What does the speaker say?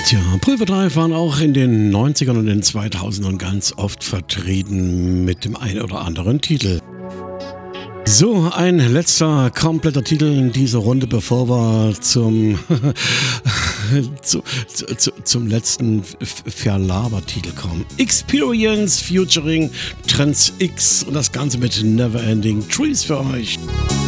Tja, Pulver Drive waren auch in den 90ern und den 2000ern ganz oft vertreten mit dem einen oder anderen Titel. So, ein letzter kompletter Titel in dieser Runde, bevor wir zum letzten Verlabertitel kommen. Experience featuring Trans X und das Ganze mit Neverending Trees für euch.